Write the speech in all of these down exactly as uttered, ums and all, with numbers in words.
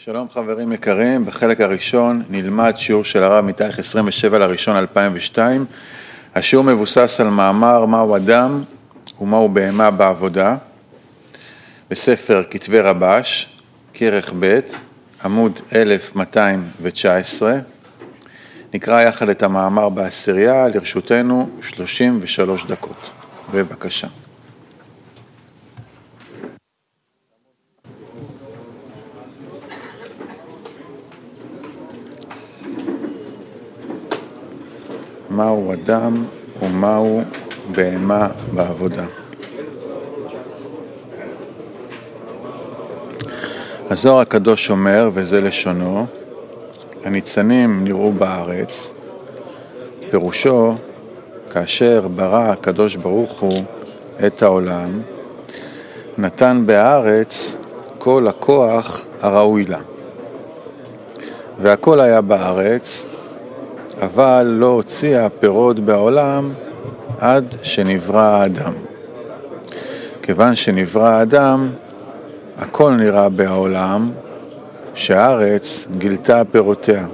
שלום חברים יקרים, בחלק הראשון נלמד שיעור של הרב מתאריך עשרים ושבעה לראשון אלפיים ושתיים. השיעור מבוסס על מאמר מהו אדם ומהו בהמה בעבודה, בספר כתבי רבש, כרך ב', עמוד אלף מאתיים תשע עשרה. נקרא יחד את המאמר בעשירייה, לרשותנו שלושים ושלוש דקות. בבקשה. מהו אדם ומהו בהמה בעבודה. הזוהר הקדוש אומר, וזה לשונו, הניצנים נראו בארץ, פירושו, כאשר ברא הקדוש ברוך הוא את העולם, נתן בארץ כל הכוח הראוי לה. והכל היה בארץ, אבל לא הוציאה פירות בעולם עד שנברא האדם. כיוון שנברא האדם, הכל נראה בעולם, שהארץ גילתה פירותיה.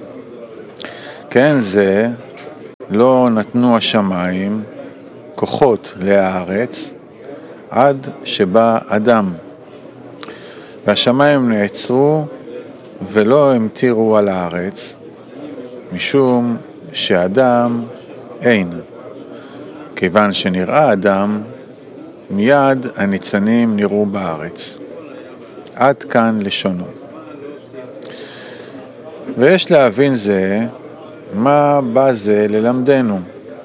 כן זה, לא נתנו השמיים כוחות לארץ, עד שבא אדם. והשמיים נעצרו ולא המטירו על הארץ, משום שאדם אין. כיוון שנראה אדם, מיד הניצנים נראו בארץ. עד כאן לשונו. ויש להבין זה, מה בא זה ללמדנו?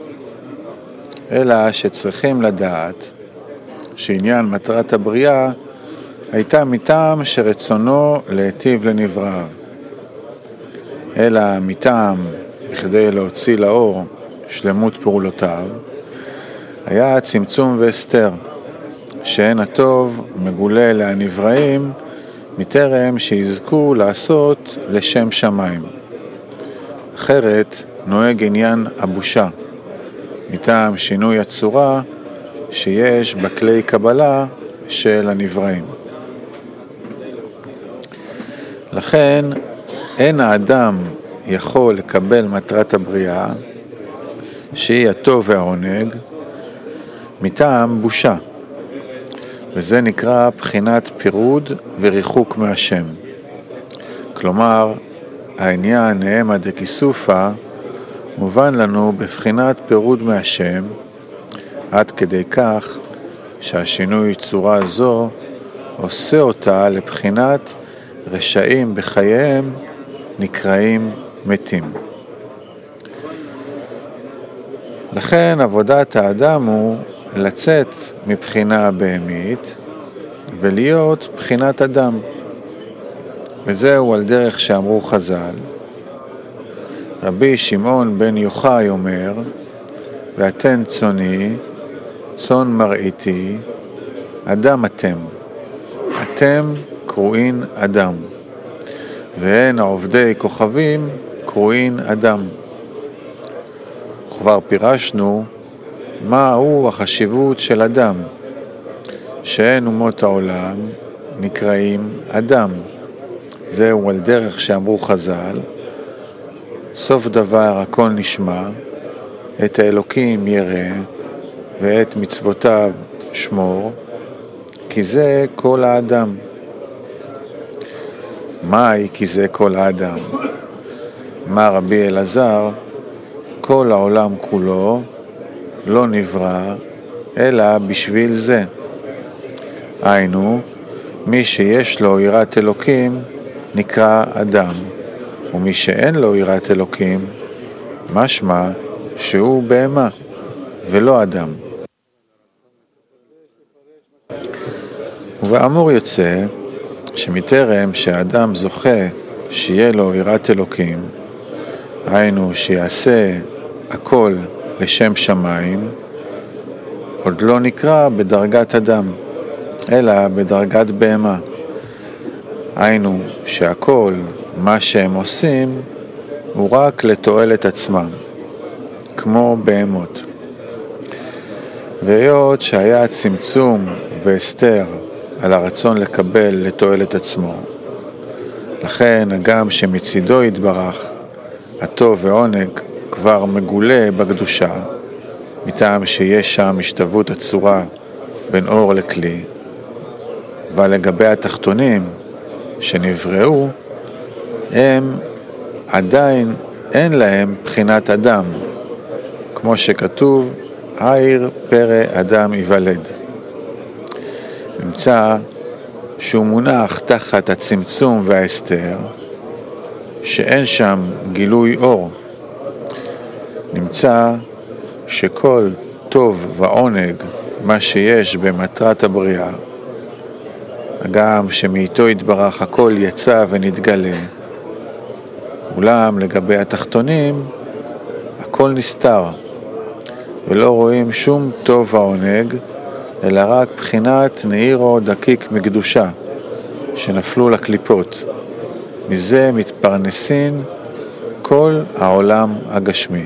אלא שצריכים לדעת שעניין מטרת הבריאה הייתה מטעם שרצונו להיטיב לנבראיו. אלא מטעם בכדי להוציא לאור שלמות פעולותיו, היה צמצום והסתר, שאין הטוב מגולה להנבראים מטרם שיזכו לעשות לשם שמיים. אחרת נוהג עניין הבושה, מטעם שינוי הצורה שיש בכלי קבלה של הנבראים. לכן אין האדם יכול לקבל מטרת הבריאה, שהיא הטוב והעונג, מטעם בושה. וזה נקרא בחינת פירוד וריחוק מהשם. כלומר, העניין נאמה דקיסופה מובן לנו בבחינת פירוד מהשם, עד כדי כך שהשינוי צורה זו עושה אותה לבחינת רשעים בחייהם נקראים מתים. לכן עבודת האדם הוא לצאת מבחינה הבהמית ולהיות בחינת אדם. וזהו על דרך שאמרו חז"ל. רבי שמעון בן יוחאי אומר, ואתן צוני, צאן מרעיתי, אדם אתם. אתם קרואין אדם. והן העובדי כוכבים קרואין אדם. כבר פירשנו מהו החשיבות של אדם, שאין אומות העולם נקראים אדם. זהו על דרך שאמרו חז"ל, סוף דבר הכל נשמע, את האלוקים ירא ואת מצוותיו שמור, כי זה כל האדם. מהי כי זה כל האדם? מה רבי אלעזר? כל העולם כולו לא נברא אלא בשביל זה. היינו, מי שיש לו יראת אלוקים נקרא אדם, ומי שאין לו יראת אלוקים משמע שהוא בהמה ולא אדם. ובאמור יוצא שמטרם שהאדם זוכה שיהיה לו יראת אלוקים, היינו שיעשה הכל לשם שמיים, עוד לא נקרא בדרגת אדם, אלא בדרגת בהמה. היינו שהכל מה שהם עושים הוא רק לתועלת עצמם, כמו בהמות. והיות שהיה צמצום והסתר על הרצון לקבל לתועלת עצמו, לכן הגם שמצידו יתברך הטוב ועונג כבר מגולה בקדושה, מטעם שיש שם השתוות הצורה בין אור לכלי, אבל לגבי התחתונים שנבראו, הם עדיין אין להם בחינת אדם, כמו שכתוב, עיר פרא אדם ייוולד. נמצא שהוא מונח תחת הצמצום וההסתר, שאין שם גילוי אור. נמצא שכל טוב ועונג, מה שיש במטרת הבריאה, גם שמאיתו יתברך הכל יצא ונתגלה, אולם לגבי התחתונים הכל נסתר, ולא רואים שום טוב ועונג, אלא רק בחינת נעירו דקיק מקדושה, שנפלו לקליפות. מזה מתפרנסין כל העולם הגשמי.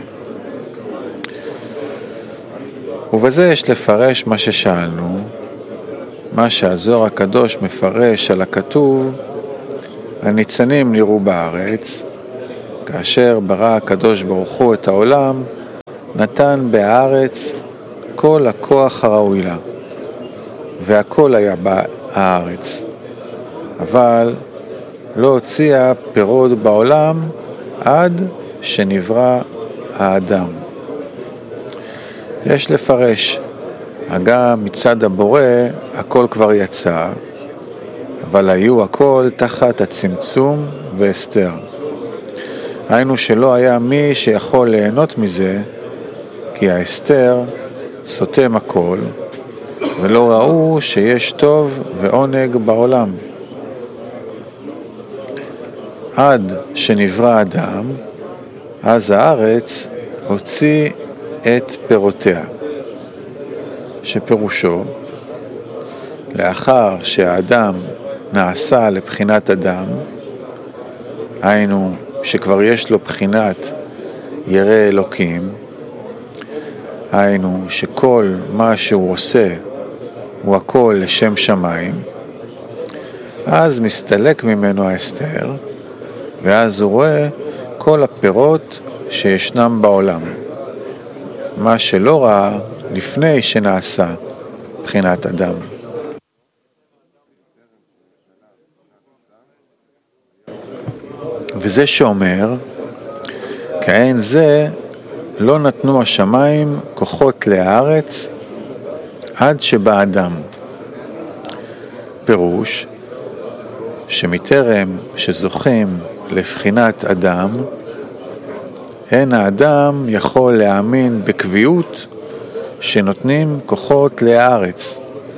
ובזה יש לפרש מה ששאלנו, מה שהזוהר הקדוש מפרש על הכתוב, הניצנים נראו בארץ, כאשר ברא הקדוש ברוך הוא את העולם, נתן בארץ כל הכוח הראוי לה, והכל היה בארץ, אבל לא הוציאה פירות בעולם עד שנברא האדם. יש לפרש, גם מצד הבורא הכל כבר יצא, אבל היו הכל תחת הצמצום והסתר. היינו שלא היה מי שיכול ליהנות מזה, כי ההסתר סותם הכל, ולא ראו שיש טוב ועונג בעולם. עד שנברא אדם, אז הארץ הוציא את פירותיה, שפירושו, לאחר שהאדם נעשה לבחינת אדם, היינו שכבר יש לו בחינת ירא אלוקים, היינו שכל מה שהוא עושה הוא הכל לשם שמיים, אז מסתלק ממנו ההסתר, ואז הוא רואה כל הפירות שישנם בעולם, מה שלא ראה לפני שנעשה בחינת אדם. וזה שאומר, כעין זה לא נתנו השמיים כוחות לארץ עד שבא אדם. פירוש שמטרם שזוכים לבחינת אדם, אין האדם יכול להאמין בקביעות שנותנים כוחות לארץ.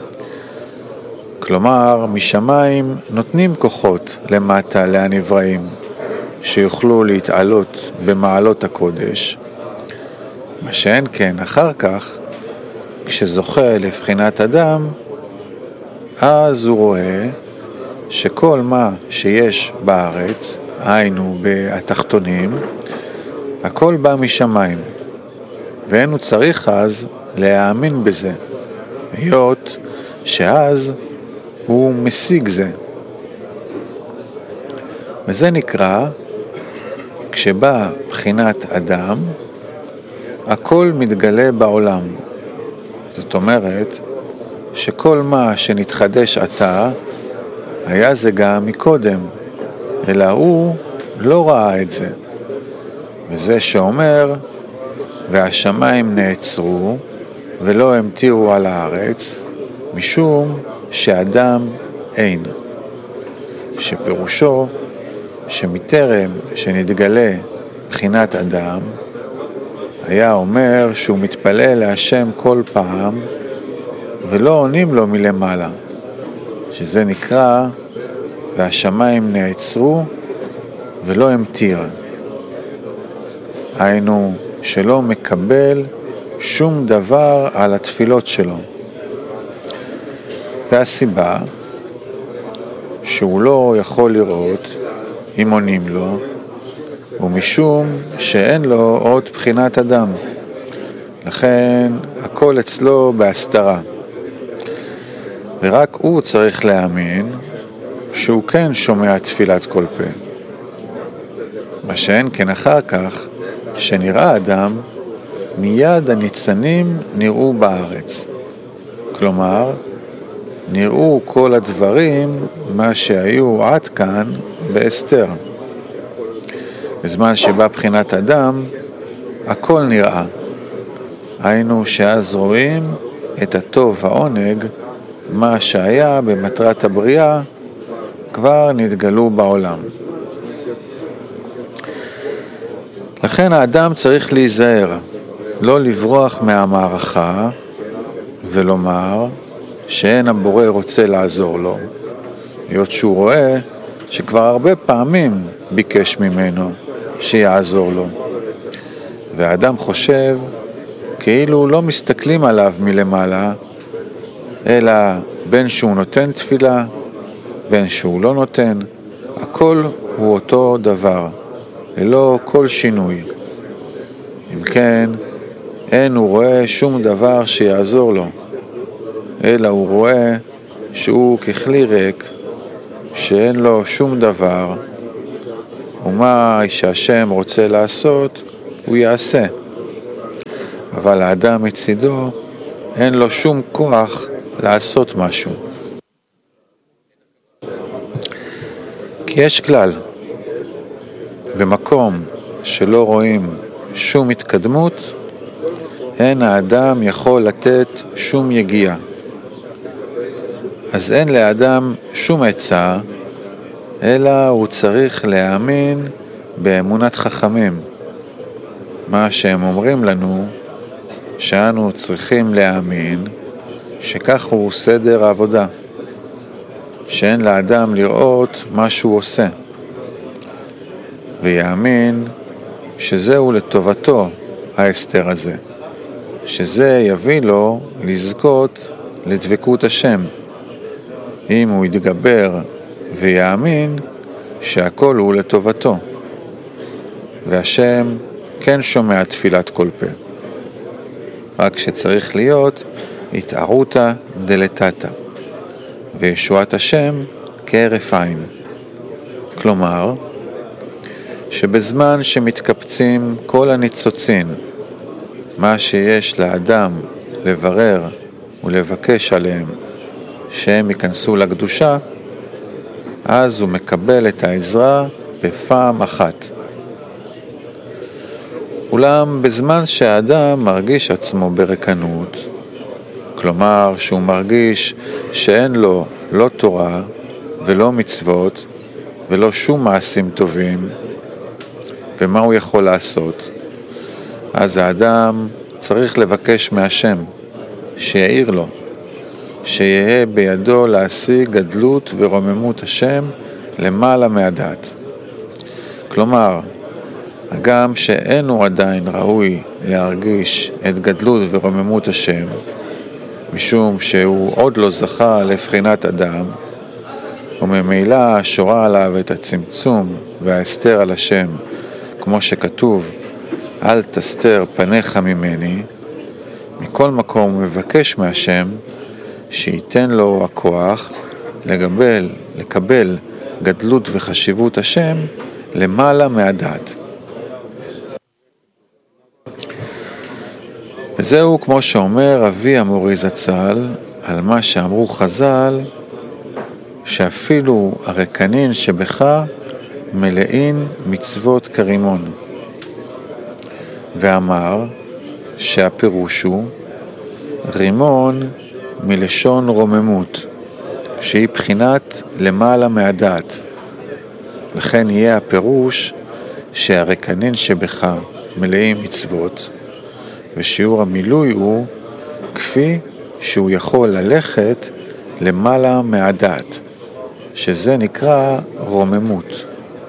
כלומר, משמיים נותנים כוחות למטה להנבראים, שיוכלו להתעלות במעלות הקודש, מה שאין כן אחר כך, כשזוכה לבחינת אדם, אז הוא רואה שכל מה שיש בארץ, היינו בתחתונים, הכל בא משמיים, ואין הוא צריך אז להאמין בזה, היות שאז הוא משיג זה. וזה נקרא, כשבא בחינת אדם, הכל מתגלה בעולם. זאת אומרת, שכל מה שנתחדש עתה, היה זה גם מקודם, אלא הוא לא ראה את זה. וזה שאומר, והשמיים נעצרו, ולא המטירו על הארץ, משום שאדם אין. שפירושו, שמטרם שנתגלה בחינת אדם, היה אומר שהוא מתפלל להשם כל פעם, ולא עונים לו מלמעלה, שזה נקרא, והשמיים נעצרו ולא המטיר. היינו שלא מקבל שום דבר על התפילות שלו. והסיבה שהוא לא יכול לראות אם עונים לו, ומשום שאין לו עוד בחינת אדם. לכן הכל אצלו בהסתרה. ורק הוא צריך להאמין שהוא כן שומע תפילת כל פה. מה שאין כן אחר כך, שנראה אדם, מיד הניצנים נראו בארץ. כלומר, נראו כל הדברים מה שהיו עד כאן באסתר. בזמן שבא בחינת אדם, הכל נראה. היינו שאז רואים את הטוב והעונג, מה שהיה במטרת הבריאה, כבר נתגלו בעולם. לכן האדם צריך להיזהר, לא לברוח מהמערכה ולומר שאין הבורא רוצה לעזור לו, היות שהוא רואה שכבר הרבה פעמים ביקש ממנו שיעזור לו. והאדם חושב כאילו לא מסתכלים עליו מלמעלה, אלא בין שהוא נותן תפילה, בין שהוא לא נותן, הכל הוא אותו דבר, ללא כל שינוי. אם כן, אין הוא רואה שום דבר שיעזור לו, אלא הוא רואה שהוא ככלי ריק, שאין לו שום דבר, ומה שהשם רוצה לעשות, הוא יעשה. אבל האדם מצידו, אין לו שום כוח לעשות משהו. כי יש כלל, במקום שלא רואים שום התקדמות, אין האדם יכול לתת שום יגיעה. אז אין לאדם שום עצה, אלא הוא צריך להאמין באמונת חכמים. מה שהם אומרים לנו, שאנו צריכים להאמין שכך הוא סדר העבודה, שאין לאדם לראות מה שהוא עושה, ויאמין שזהו לטובתו ההסתר הזה, שזה יביא לו לזכות לדבקות השם, אם הוא יתגבר ויאמין שהכל הוא לטובתו, והשם כן שומע תפילת כל פה, רק שצריך להיות התערותא דלתתא, וישועת השם כהרף עין. כלומר, שבזמן שמתקפצים כל הניצוצין, מה שיש לאדם לברר ולבקש עליהם שהם ייכנסו לקדושה, אז הוא מקבל את העזרה בפעם אחת. אולם בזמן שהאדם מרגיש עצמו ברקנות, כלומר שהוא מרגיש שאין לו לא תורה ולא מצוות ולא שום מעשים טובים, ומה הוא יכול לעשות? אז האדם צריך לבקש מהשם שיעיר לו, שיהיה בידו להשיג גדלות ורוממות השם למעלה מהדעת. כלומר, גם שאין הוא עדיין ראוי להרגיש את גדלות ורוממות השם, משום שהוא עוד לא זכה לבחינת אדם, וממילא שורה עליו את הצמצום וההסתר על השם, כמו שכתוב, אל תסתר פניך ממני. מכל מקום הוא מבקש מהשם שייתן לו הכוח לקבל, לקבל גדלות וחשיבות השם למעלה מהדעת. וזהו כמו שאומר אבי המורי זצ"ל על מה שאמרו חז"ל, שאפילו הרקנין שבך מלאין מצוות כרימון. ואמר שהפירוש הוא רימון מלשון רוממות, שהיא בחינת למעלה מהדעת. לכן יהיה הפירוש שהרקנין שבך מלאים מצוות, ושיעור המילוי הוא כפי שהוא יכול ללכת למעלה מהדעת, שזה נקרא רוממות.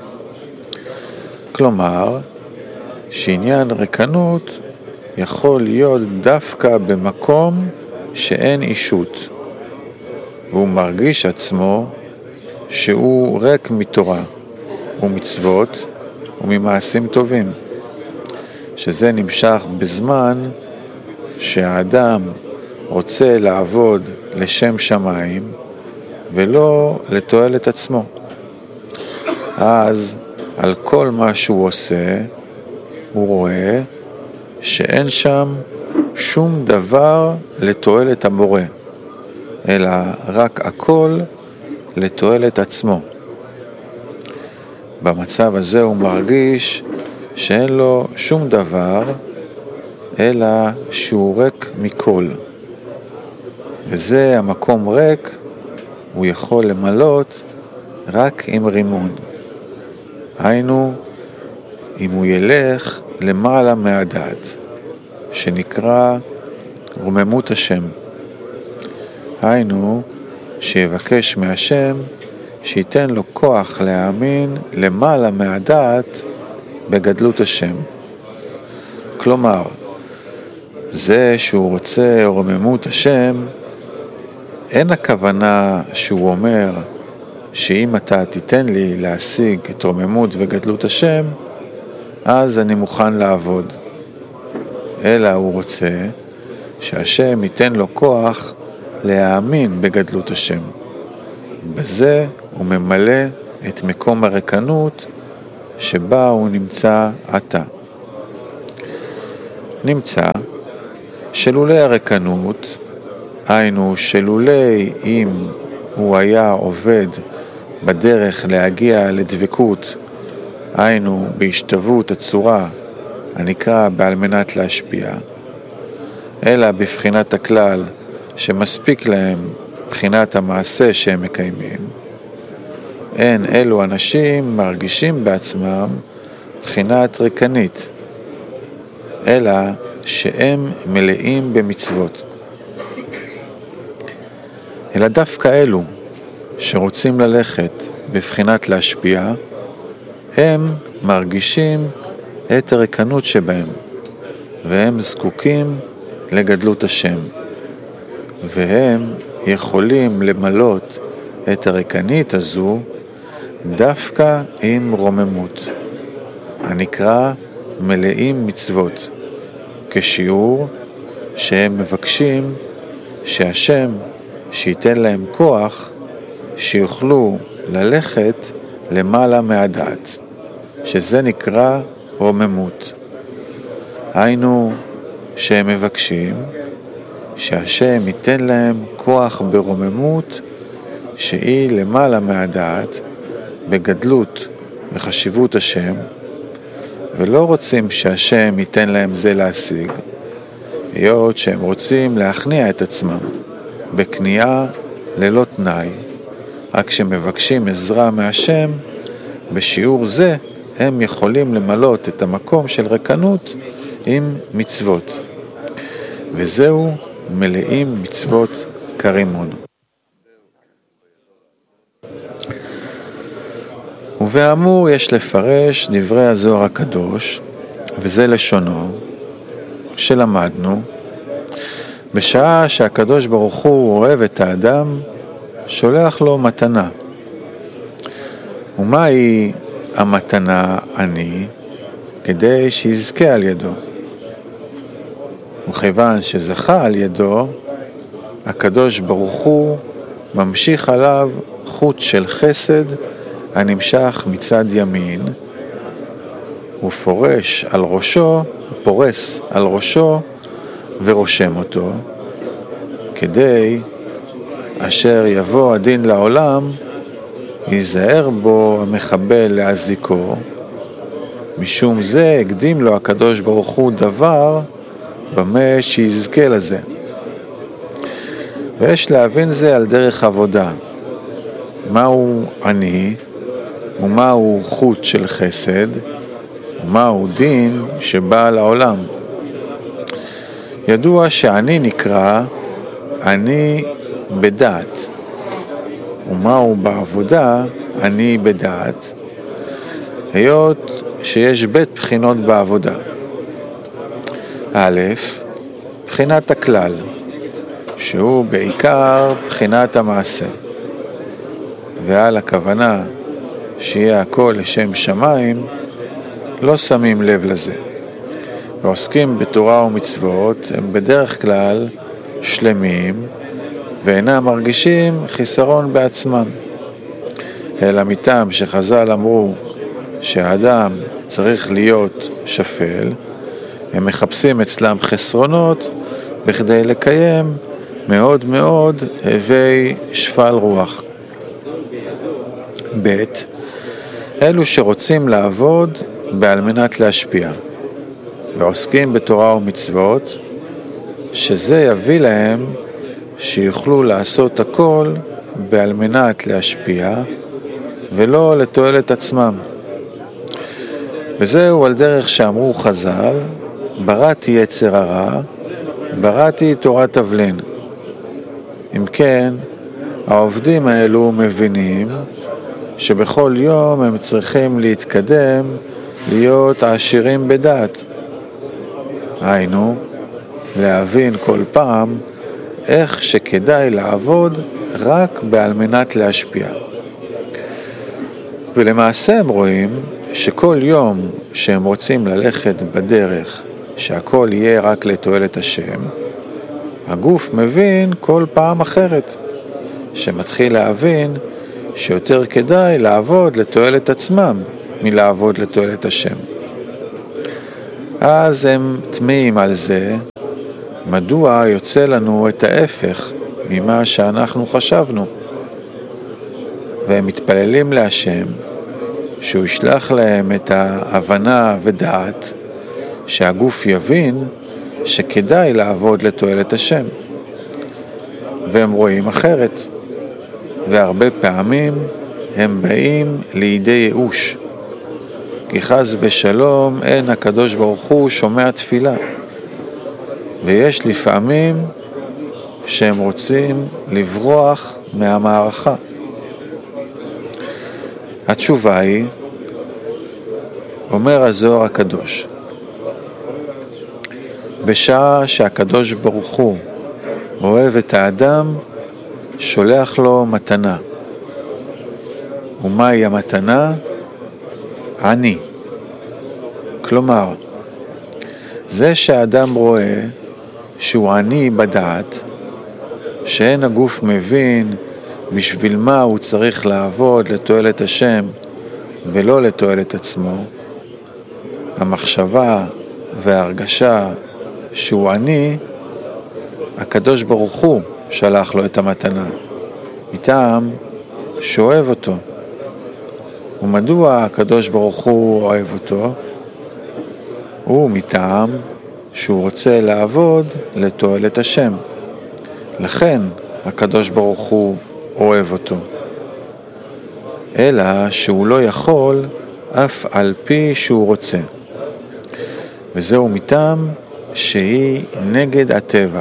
כלומר, שעניין רקנות יכול להיות דווקא במקום שאין אישות, והוא מרגיש עצמו שהוא ריק מתורה ומצוות וממעשים טובים, שזה נמשך בזמן שהאדם רוצה לעבוד לשם שמיים, ולא לתועלת עצמו. אז על כל מה שהוא עושה, הוא רואה שאין שם שום דבר לתועלת הבורא, אלא רק הכל לתועלת עצמו. במצב הזה הוא מרגיש שאין לו שום דבר, אלא שהוא ריק מכל. וזה המקום ריק, הוא יכול למלות רק עם רימון. היינו, אם הוא ילך למעלה מהדעת, שנקרא רוממות השם. היינו, שיבקש מהשם שייתן לו כוח להאמין למעלה מהדעת בגדלות השם. כלומר, זה שהוא רוצה רוממות השם, אין הכוונה שהוא אומר שאם אתה תיתן לי להשיג את רוממות וגדלות השם, אז אני מוכן לעבוד. אלא הוא רוצה שהשם ייתן לו כוח להאמין בגדלות השם. בזה הוא ממלא את מקום הריקנות שבה הוא נמצא עתה. נמצא שלולי הריקנות, היינו שלולי אם הוא היה עובד בדרך להגיע לדבקות, היינו בהשתוות הצורה הנקרא בעל מנת להשפיע, אלא בבחינת הכלל שמספיק להם בחינת המעשה שהם מקיימים, אין אלו אנשים מרגישים בעצמם בחינת ריקנית, אלא שהם מלאים במצוות. אלא דווקא אלו שרוצים ללכת בבחינת להשפיע, הם מרגישים את הריקנות שבהם, והם זקוקים לגדלות השם, והם יכולים למלות את הריקנית הזו דווקא עם רוממות, הנקרא מלאים מצוות, כשיעור שהם מבקשים שהשם שייתן להם כוח שיוכלו ללכת למעלה מהדעת, שזה נקרא רוממות. היינו שהם מבקשים שהשם ייתן להם כוח ברוממות שהיא למעלה מהדעת, בגדלות וחשיבות השם, ולא רוצים שהשם ייתן להם זה להשיג, היות שהם רוצים להכניע את עצמם בכניעה ללא תנאי. רק כשמבקשים עזרה מהשם, בשיעור זה הם יכולים למלות את המקום של ריקנות עם מצוות, וזהו מלאים מצוות כרימון. ובאמור יש לפרש דברי הזוהר הקדוש, וזה לשונו שלמדנו, בשעה שהקדוש ברוך הוא אוהב את האדם, שולח לו מתנה. ומהי המתנה אני? כדי שיזכה על ידו. וכיוון שזכה על ידו, הקדוש ברוך הוא ממשיך עליו חוט של חסד הנמשך מצד ימין, ופורש על ראשו, פורס על ראשו ורושם אותו, כדי אשר יבוא הדין לעולם, ייזהר בו המחבל להזיקו. משום זה הקדים לו הקדוש ברוך הוא דבר במה שיזכה לזה. ויש להבין זה על דרך עבודה. מהו אני, ומהו חוט של חסד, ומהו דין שבא לעולם. ידוע שאני נקרא אני בדעת, ומהו בעבודה אני בדעת, היות שיש בית בחינות בעבודה. א', בחינת הכלל, שהוא בעיקר בחינת המעשה, ועל הכוונה שיהיה הכל לשם שמיים, לא שמים לב לזה. ועוסקים בתורה ומצוות הם בדרך כלל שלמים ואינם מרגישים חיסרון בעצמם. אלא מטעם שחז"ל אמרו שהאדם צריך להיות שפל, הם מחפשים אצלם חסרונות בכדי לקיים מאוד מאוד הווי שפל רוח. ב' אלו שרוצים לעבוד בעל מנת להשפיע ועוסקים בתורה ומצוות, שזה יביא להם שיוכלו לעשות הכל בעל מנת להשפיע ולא לתועלת עצמם. וזהו על דרך שאמרו חז"ל, בראתי יצר הרע, בראתי תורת תבלין. אם כן, העובדים האלו מבינים שבכל יום הם צריכים להתקדם להיות עשירים בדעת. היינו, להבין כל פעם איך שכדאי לעבוד רק בעל מנת להשפיע. ולמעשה הם רואים שכל יום שהם רוצים ללכת בדרך שהכל יהיה רק לתועלת השם, הגוף מבין כל פעם אחרת, שמתחיל להבין שיותר כדאי לעבוד לתועלת עצמם מלעבוד לתועלת השם. אז הם תמיים על זה, מדוע יוצא לנו את ההפך ממה שאנחנו חשבנו, והם מתפללים להשם שהוא ישלח להם את ההבנה ודעת שהגוף יבין שכדאי לעבוד לתועלת השם, והם רואים אחרת, והרבה פעמים הם באים לידי ייאוש, כי חס ושלום אין הקדוש ברוך הוא שומע תפילה, ויש לפעמים שהם רוצים לברוח מהמערכה. התשובה היא, אומר הזוהר הקדוש, בשעה שהקדוש ברוך הוא אוהב את האדם, שולח לו מתנה. ומהי המתנה? עני. כלומר, זה שהאדם רואה שהוא עני בדעת, שאין הגוף מבין בשביל מה הוא צריך לעבוד לתועלת השם ולא לתועלת עצמו, המחשבה וההרגשה שהוא עני, הקדוש ברוך הוא שלח לו את המתנה, מטעם שאוהב אותו. ומדוע הקדוש ברוך הוא אוהב אותו? הוא מטעם שהוא רוצה לעבוד לתועלת השם. לכן הקדוש ברוך הוא אוהב אותו. אלא שהוא לא יכול אף על פי שהוא רוצה. וזהו מטעם שהיא נגד הטבע.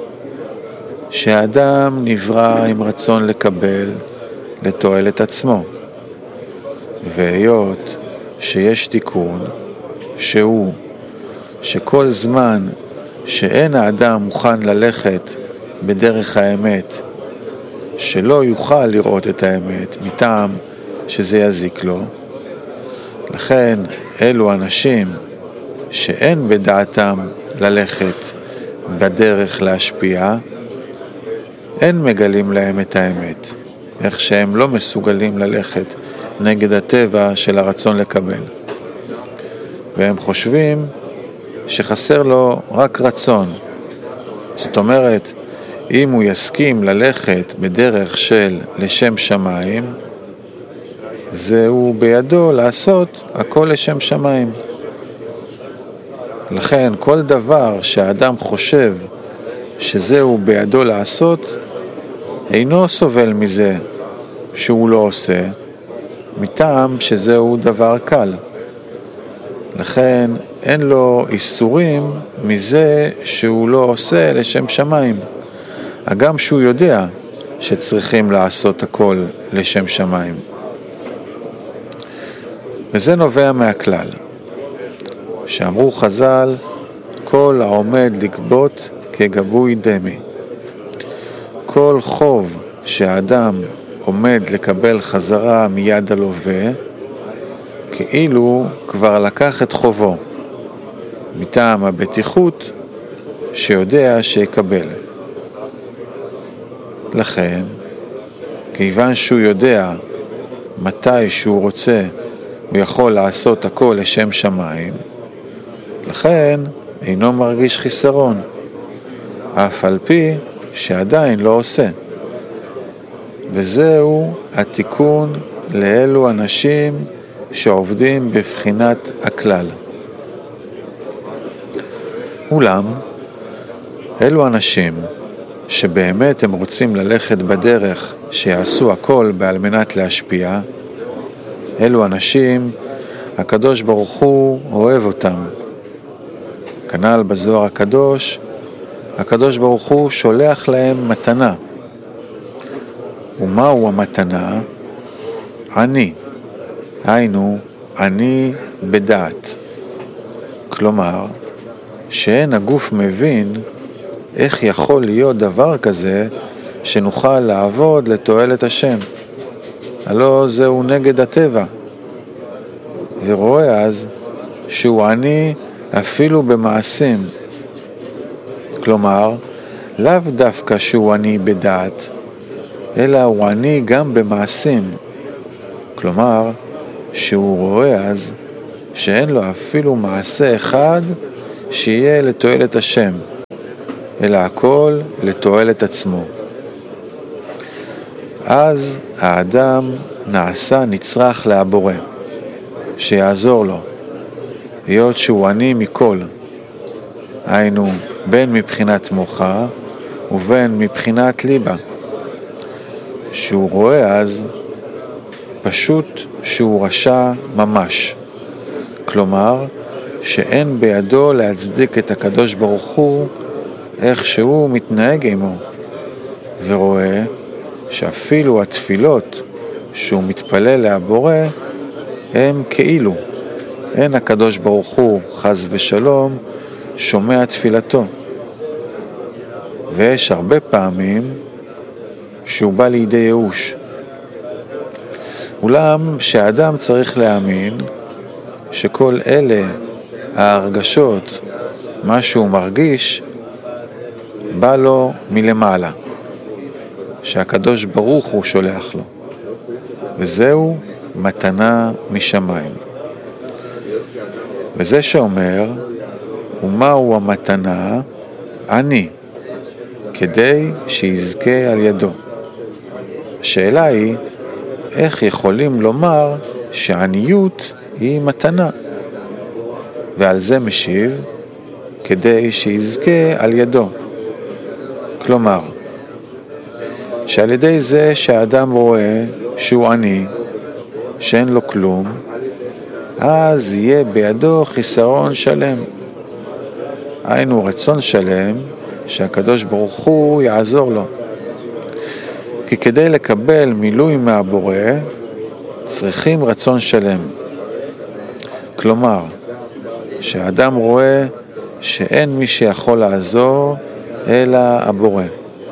שהאדם נברא עם רצון לקבל לתועלת עצמו. והיות שיש תיקון שהוא שכל זמן שאין האדם מוכן ללכת בדרך האמת, שלא יוכל לראות את האמת מטעם שזה יזיק לו, לכן אלו אנשים שאין בדעתם ללכת בדרך להשפיע, אין מגלים להם את האמת, איך שהם לא מסוגלים ללכת נגד הטבע של הרצון לקבל. והם חושבים שחסר לו רק רצון. זאת אומרת, אם הוא יסכים ללכת בדרך של לשם שמיים, זהו בידו לעשות הכל לשם שמיים. לכן כל דבר שהאדם חושב שזהו בידו לעשות, אינו סובל מזה שהוא לא עושה, מטעם שזהו דבר קל. לכן אין לו איסורים מזה שהוא לא עושה לשם שמיים, הגם שהוא יודע שצריכים לעשות הכל לשם שמיים. וזה נובע מהכלל שאמרו חז"ל, כל העומד לגבות כגבוי דמי. כל חוב שהאדם עומד לקבל חזרה מיד הלווה, כאילו כבר לקח את חובו, מטעם הבטיחות שיודע שיקבל. לכן, כיוון שהוא יודע מתי שהוא רוצה, הוא יכול לעשות הכל לשם שמיים, לכן אינו מרגיש חיסרון, אף על פי שעדיין לא עושה. וזהו התיקון לאלו אנשים שעובדים בבחינת הכלל. אולם, אלו אנשים שבאמת הם רוצים ללכת בדרך שיעשו הכל על מנת להשפיע, אלו אנשים, הקדוש ברוך הוא אוהב אותם. כנ"ל בזוהר הקדוש, הקדוש ברוך הוא שולח להם מתנה. ומהו המתנה? אני. היינו, אני בדעת. כלומר, שאין הגוף מבין איך יכול להיות דבר כזה שנוכל לעבוד לתועלת השם. הלא זהו נגד הטבע. ורואה אז שהוא אני אפילו במעשים. כלומר, לאו דווקא שהוא אני בדעת, אלא הוא אני גם במעשים. כלומר, שהוא רואה אז שאין לו אפילו מעשה אחד שיהיה לתועלת השם, אלא הכל לתועלת עצמו. אז האדם נעשה נצרך להבורא, שיעזור לו, היות שהוא עני מכל, היינו בין מבחינת מוחה ובין מבחינת ליבה, שהוא רואה אז פשוט שהוא רשע ממש, כלומר שאין בידו להצדיק את הקדוש ברוך הוא איך שהוא מתנהג עמו, ורואה שאפילו התפילות שהוא מתפלל להבורא הם כאילו, אין הקדוש ברוך הוא חס ושלום שומע תפילתו. ויש הרבה פעמים שהוא בא לידי ייאוש. אולם שהאדם צריך להאמין שכל אלה ההרגשות, מה שהוא מרגיש, בא לו מלמעלה, שהקדוש ברוך הוא שולח לו, וזהו מתנה משמיים. וזה שאומר, ומהו המתנה? אני, כדי שיזכה על ידו. השאלה היא, איך יכולים לומר שעניות היא מתנה? ועל זה משיב, כדי שיזכה על ידו. כלומר, שעל ידי זה שהאדם רואה שהוא עני, שאין לו כלום, אז יהיה בידו חיסרון שלם. היינו רצון שלם שהקדוש ברוך הוא יעזור לו. כי כדי לקבל מילוי מהבורא, צריכים רצון שלם. כלומר, שהאדם רואה שאין מי שיכול לעזור אלא הבורא.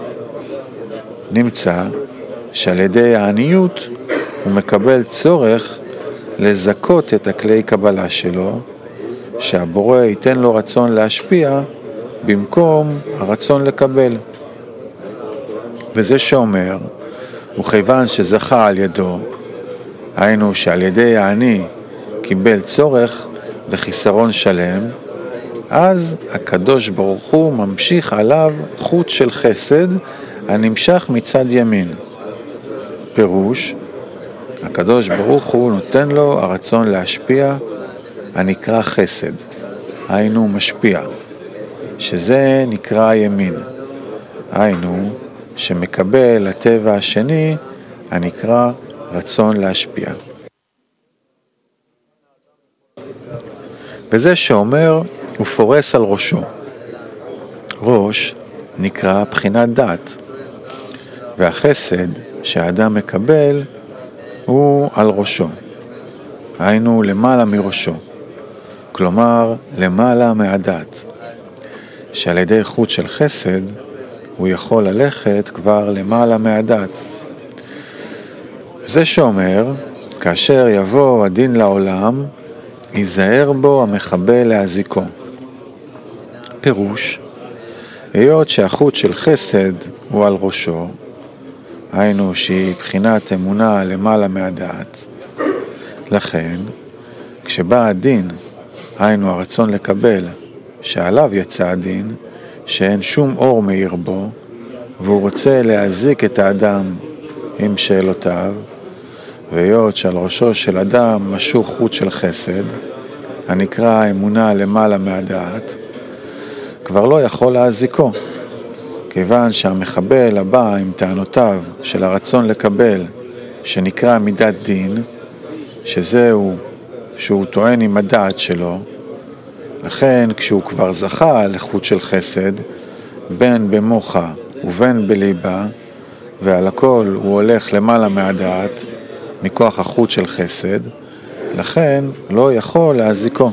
נמצא שעל ידי העניות הוא מקבל צורך לזכות את הכלי קבלה שלו, שהבורא ייתן לו רצון להשפיע במקום הרצון לקבל. וזה שאומר, וכיוון שזכה על ידו, היינו שעל ידי העני קיבל צורך וחיסרון שלם, אז הקדוש ברוך הוא ממשיך עליו חוט של חסד הנמשך מצד ימין. פירוש, הקדוש ברוך הוא נותן לו הרצון להשפיע, הנקרא חסד, היינו משפיע, שזה נקרא ימין, היינו שמקבל הטבע השני הנקרא רצון להשפיע. וזה שאומר, הוא פורס על ראשו. ראש נקרא בחינת דעת, והחסד שהאדם מקבל הוא על ראשו, היינו למעלה מראשו, כלומר למעלה מהדעת, שעל ידי חוט של חסד הוא יכול ללכת כבר למעלה מהדעת. זה שאומר, כאשר יבוא הדין לעולם, ייזהר בו המחבל להזיקו. פירוש, היות שהחוט של חסד הוא על ראשו, היינו שהיא בחינת אמונה למעלה מהדעת. לכן, כשבא הדין, היינו הרצון לקבל, שעליו יצא הדין, שאין שום אור מאיר בו, והוא רוצה להזיק את האדם עם שאלותיו, והיות שעל ראשו של אדם משוך חוט של חסד, הנקרא אמונה למעלה מהדעת, כבר לא יכול להזיקו, כיוון שהמחבל הבא עם טענותיו של הרצון לקבל, שנקרא מידת דין, שזהו שהוא טוען עם הדעת שלו, לכן כשהוא כבר זכה לחוט של חסד, בין במוחה ובין בליבה, ועל הכל הוא הולך למעלה מהדעת, מכוח החוט של חסד, לכן לא יכול להזיקו.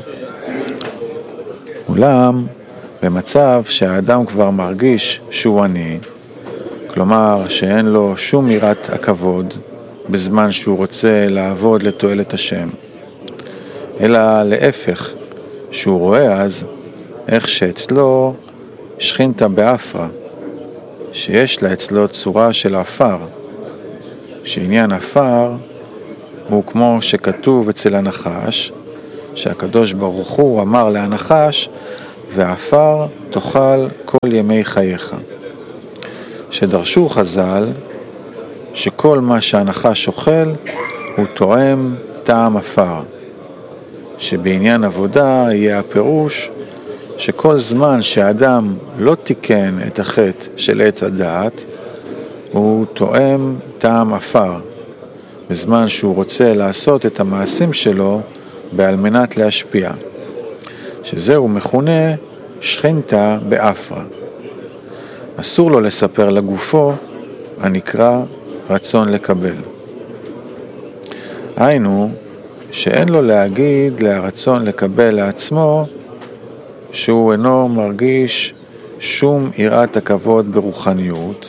אולם, במצב שהאדם כבר מרגיש שהוא עני, כלומר שאין לו שום יראת הכבוד בזמן שהוא רוצה לעבוד לתועלת השם, אלא להפך, שהוא רואה אז איך שאצלו שכינתה באפרה, שיש לה אצלו צורה של אפר, שעניין אפר הוא כמו שכתוב אצל הנחש, שהקדוש ברוך הוא אמר להנחש, ואפר תאכל כל ימי חייך. שדרשו חז"ל שכל מה שהנחש אוכל הוא תואם טעם אפר, שבעניין עבודה יהיה הפירוש שכל זמן שהאדם לא תיקן את החטא של עץ הדעת, הוא תואם טעם אפר, בזמן שהוא רוצה לעשות את המעשים שלו בעל מנת להשפיע, שזהו מכונה שכינתה באפרה. אסור לו לספר לגופו הנקרא רצון לקבל. היינו שאין לו להגיד להרצון לקבל לעצמו שהוא אינו מרגיש שום יראת הכבוד ברוחניות,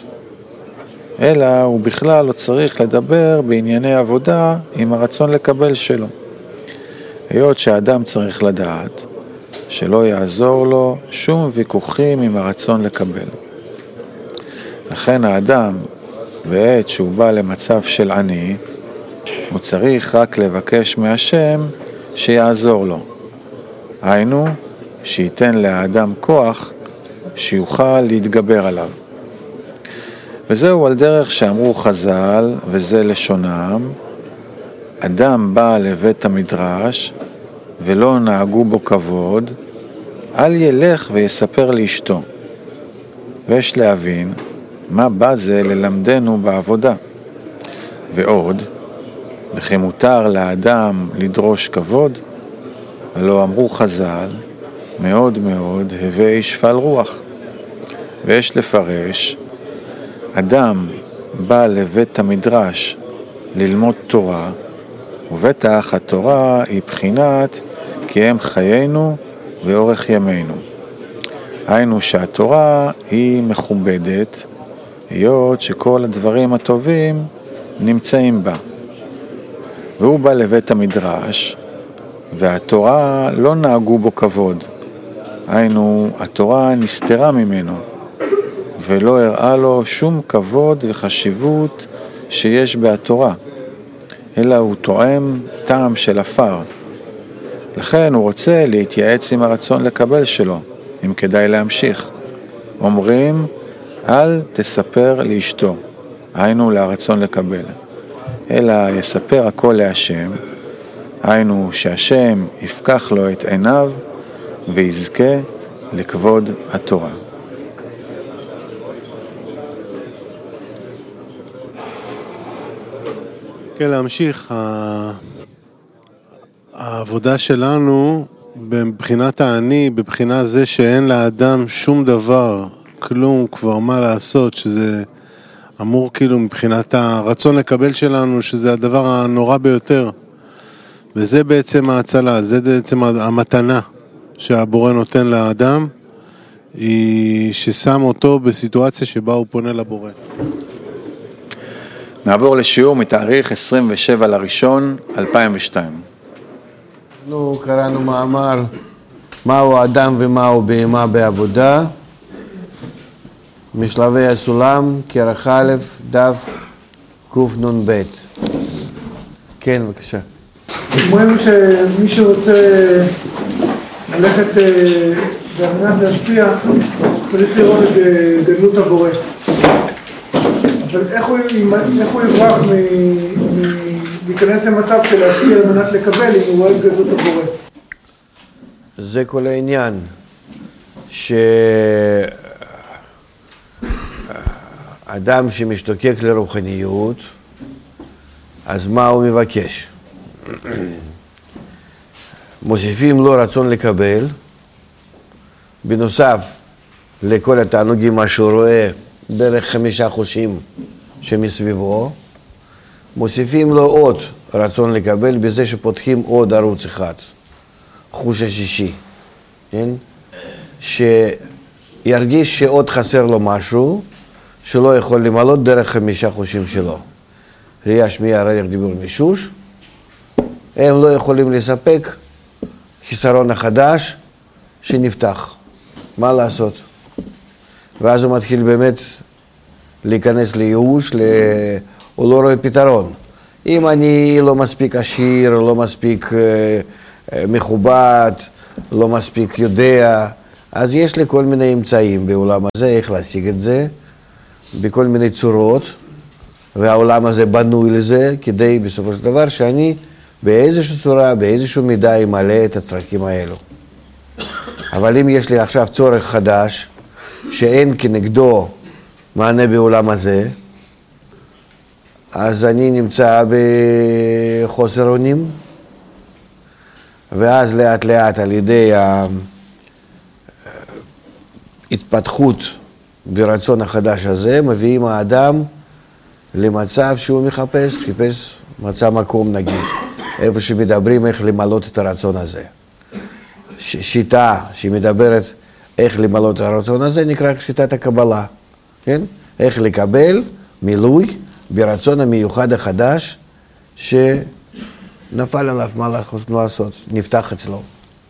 אלא הוא בכלל לא צריך לדבר בענייני עבודה עם הרצון לקבל שלו. היות שהאדם צריך לדעת שלא יעזור לו שום ויכוחים עם הרצון לקבל. לכן האדם, בעת שהוא בא למצב של עני, הוא צריך רק לבקש מהשם שיעזור לו. היינו, שייתן לאדם כוח שיוכל להתגבר עליו. וזהו על דרך שאמרו חז"ל, וזה לשונם, אדם בא לבית המדרש ולא נהגו בו כבוד, אל ילך ויספר לאשתו. ויש להבין מה בא זה ללמדנו בעבודה. ועוד, וכי מותר לאדם לדרוש כבוד, ולא אמרו חז"ל, מאוד מאוד הווי שפל רוח. ויש לפרש, אדם בא לבית המדרש ללמוד תורה, ובטח התורה היא בחינת כי הם חיינו ואורך ימינו. היינו שהתורה היא מכובדת, היות שכל הדברים הטובים נמצאים בה. והוא בא לבית המדרש, והתורה לא נהגו בו כבוד. היינו, התורה נסתרה ממנו, ולא הראה לו שום כבוד וחשיבות שיש בתורה, אלא הוא תואם טעם של אפר. לכן הוא רוצה להתייעץ עם הרצון לקבל שלו, אם כדאי להמשיך. אומרים, אל תספר לאשתו, היינו לרצון לקבל, אלא יספר הכל להשם, היינו שהשם יפקח לו את עיניו ויזכה לכבוד התורה. כן, להמשיך. העבודה שלנו בבחינת העני, בבחינה זה שאין לאדם שום דבר, כלום כבר מה לעשות, שזה אמור כאילו מבחינת הרצון לקבל שלנו, שזה הדבר הנורא ביותר. וזה בעצם ההצלה, זה בעצם המתנה שהבורא נותן לאדם, היא ששם אותו בסיטואציה שבה הוא פונה לבורא. נעבור לשיעור מתאריך עשרים ושבעה לראשון אלפיים ושתיים. אנחנו קראנו מאמר מהו אדם ומהו בהמה בעבודה, משלבי הסולם, כרך א', דף קנ"ב. כן, בבקשה. אומרים שמי שרוצה ללכת על מנת להשפיע, צריך לראות את גדלות הבורא. אבל איך הוא, איך הוא יברח להיכנס למצב של להשפיע על מנת לקבל אם הוא רואה את גדלות הבורא? זה כל העניין, שאדם שמשתוקק לרוחניות, אז מה הוא מבקש? מוסיפים לו רצון לקבל, בנוסף לכל התענוגים מה שהוא רואה דרך חמישה חושים שמסביבו, מוסיפים לו עוד רצון לקבל בזה שפותחים עוד ערוץ אחד, חוש השישי, כן? שירגיש שעוד חסר לו משהו שלא יכול למלות דרך חמישה חושים שלו. ראייה, שמיעה, ריח, דיבור, מישוש, הם לא יכולים לספק חיסרון החדש שנפתח. מה לעשות? ואז הוא מתחיל באמת להיכנס לייאוש, ל... הוא לא רואה פתרון. אם אני לא מספיק עשיר, לא מספיק אה, מכובד, לא מספיק יודע, אז יש לי כל מיני אמצעים בעולם הזה, איך להשיג את זה, בכל מיני צורות, והעולם הזה בנוי לזה, כדי בסופו של דבר שאני באיזושהי צורה, באיזשהו מידה ימלא את הצרכים האלו. אבל אם יש לי עכשיו צורך חדש, שאין כנגדו מענה בעולם הזה, אז אני נמצא בחוסר אונים, ואז לאט לאט על ידי ההתפתחות ברצון החדש הזה, מביאים האדם למצב שהוא מחפש, חיפש מצא מקום נגיד, איפה שמדברים איך למלות את הרצון הזה. שיטה שמדברת איך למלות את הרצון הזה נקרא שיטת הקבלה, כן? איך לקבל מילוי ברצון המיוחד החדש שנפל עליו מה לעשות, נפתח אצלו.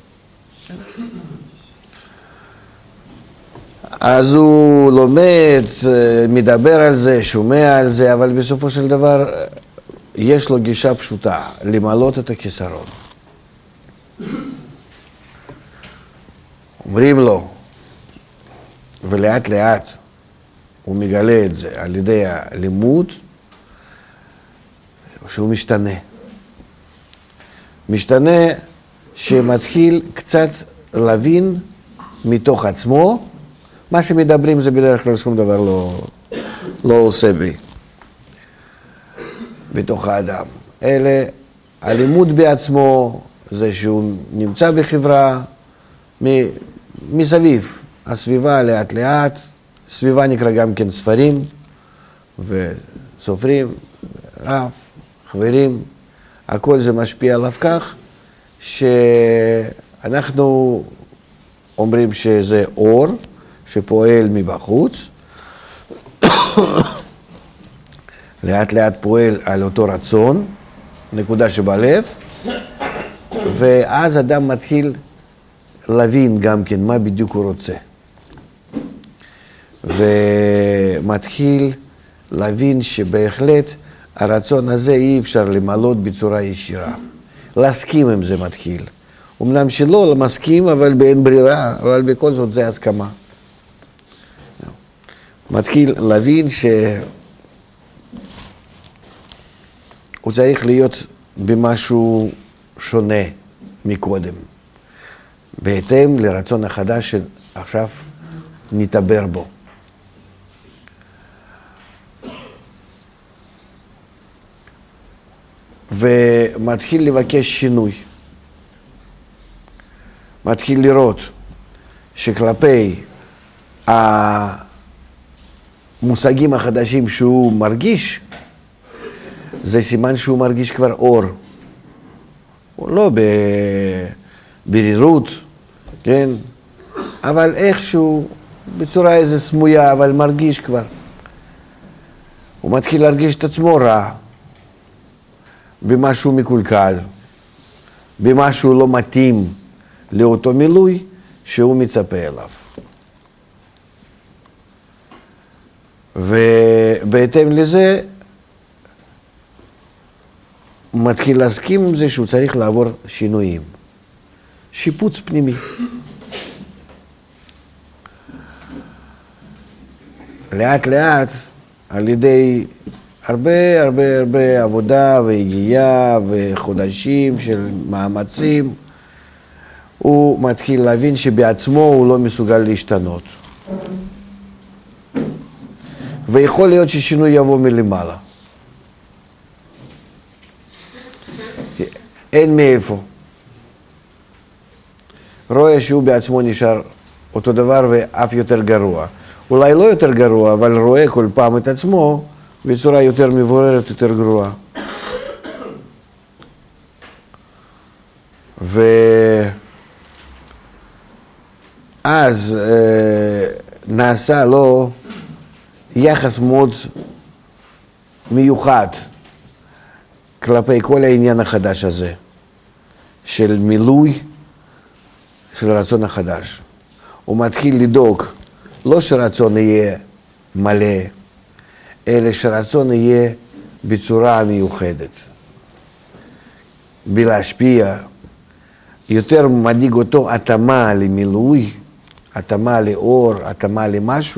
אז הוא לומד, מדבר על זה, שומע על זה, אבל בסופו של דבר יש לו גישה פשוטה, למלות את הכיסרון. אומרים לו, ולאט לאט הוא מגלה את זה על ידי הלימוד, שהוא משתנה. משתנה שמתחיל קצת להבין מתוך עצמו, מה שמדברים זה בדרך כלל שום דבר לא, לא עושה בי, בתוך האדם. אלה, הלימוד בעצמו זה שהוא נמצא בחברה מסביב, הסביבה לאט לאט, סביבה נקרא גם כן ספרים וסופרים, רב, חברים, הכל זה משפיע עליו כך שאנחנו אומרים שזה אור שפועל מבחוץ, לאט לאט פועל על אותו רצון, נקודה שבלב, ואז אדם מתחיל להבין גם כן מה בדיוק הוא רוצה. ומתחיל להבין שבהחלט הרצון הזה אי אפשר למלות בצורה ישירה. להסכים עם זה מתחיל. אמנם שלא מסכים, אבל באין ברירה, אבל בכל זאת זה הסכמה. מתחיל להבין שהוא צריך להיות במשהו שונה מקודם, בהתאם לרצון החדש שעכשיו נתעבר בו. ומתחיל לבקש שינוי. מתחיל לראות שכלפי המושגים החדשים שהוא מרגיש, זה סימן שהוא מרגיש כבר אור. הוא לא בברירות, כן? אבל איכשהו, בצורה איזה סמויה, אבל מרגיש כבר. הוא מתחיל להרגיש את עצמו רע, במשהו מקולקל, במשהו לא מתאים לאותו מילוי שהוא מצפה אליו. ובהתאם לזה מתחיל להסכים עם זה שהוא צריך לעבור שינויים. שיפוץ פנימי. לאט לאט, על ידי הרבה הרבה הרבה עבודה והגיעה וחודשים של מאמצים, הוא מתחיל להבין שבעצמו הוא לא מסוגל להשתנות. ויכול להיות ששינוי יבוא מלמעלה. אין מאיפה. רואה שהוא בעצמו נשאר אותו דבר ואף יותר גרוע. אולי לא יותר גרוע, אבל רואה כל פעם את עצמו בצורה יותר מבוררת, יותר גרועה. ואז אה, נעשה לו יחס מאוד מיוחד כלפי כל העניין החדש הזה, של מילוי של הרצון החדש. הוא מתחיל לדאוג, לא שרצון יהיה מלא, אלא שרצון יהיה בצורה מיוחדת. בלהשפיע, יותר מדאיג אותו התאמה למילוי, התאמה לאור, התאמה למשהו,